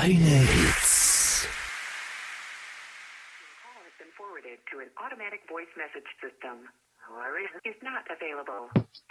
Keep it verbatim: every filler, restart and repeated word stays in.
Deine Hits. Call has been forwarded to an automatic voice message system. Is not available.